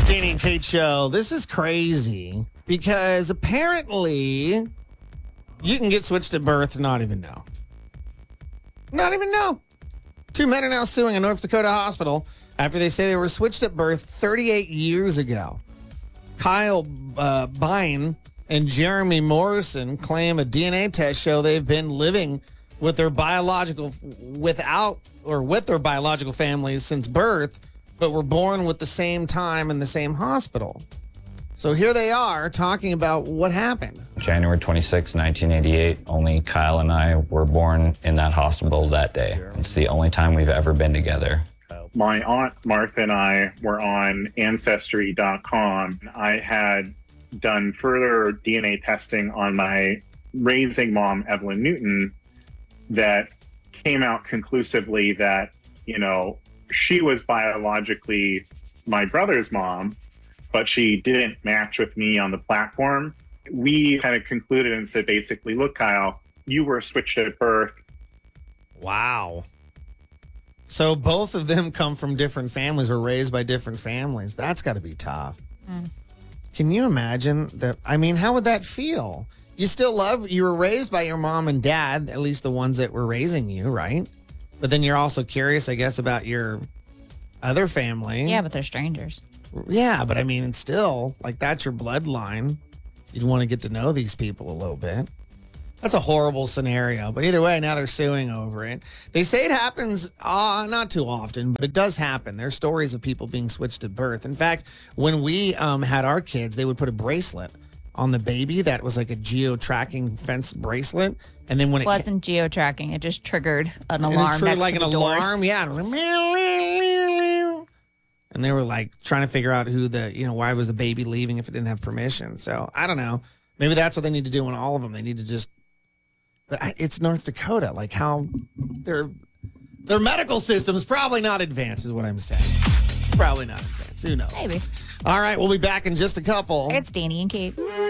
Danny and Kate show. This is crazy because apparently you can get switched at birth and not even know. Not even know. 2 men are now suing a North Dakota hospital after they say they were switched at birth 38 years ago. Kyle Bine and Jeremy Morrison claim a DNA test show they've been living with their biological families since birth, but were born with the same time in the same hospital. So here they are talking about what happened. January 26, 1988, only Kyle and I were born in that hospital that day. It's the only time we've ever been together. My aunt Martha and I were on Ancestry.com. I had done further DNA testing on my raising mom, Evelyn Newton, that came out conclusively that, she was biologically my brother's mom, but she didn't match with me on the platform. We kind of concluded and said, basically, look, Kyle, you were switched at birth. Wow. So both of them come from different families, were raised by different families. That's got to be tough. Can you imagine that? I mean, how would that feel? You were raised by your mom and dad, at least the ones that were raising you, right? But then you're also curious, I guess, about your other family. Yeah, but they're strangers. Yeah, but I mean, it's still, like, that's your bloodline. You'd want to get to know these people a little bit. That's a horrible scenario. But either way, now they're suing over it. They say it happens not too often, but it does happen. There's stories of people being switched at birth. In fact, when we had our kids, they would put a bracelet on the baby that was like a geo-tracking fence bracelet. And then when it wasn't geo-tracking, it just triggered an alarm. It triggered like an doors. alarm. Yeah, it was like meow, meow, meow, meow. And they were like trying to figure out why was the baby leaving if it didn't have permission. So I don't know. Maybe that's what they need to do on all of them. They need to just. It's North Dakota. Like how their medical system's probably not advanced, is what I'm saying. Probably not advanced. Who knows? Maybe. All right, we'll be back in just a couple. It's Danny and Kate.